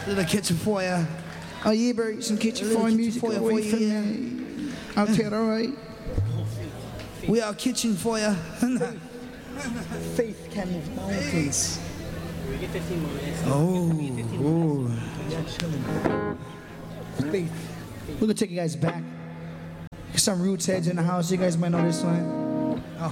Little kitchen for you. Oh yeah, bro, some kitchen fire music for you, away for from you, me. I'll tell all right. We are kitchen for you. Faith can move mountains. We get 15 more minutes. Oh. Faith. We're gonna take you guys back. Some roots heads in the house. You guys might know this one.